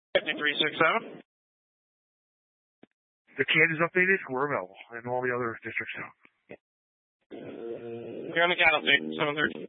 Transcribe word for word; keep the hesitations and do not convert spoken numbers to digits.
fifty-three six seven. The can is updated. We're available, and all the other districts now. You're on the count update, seven thirty.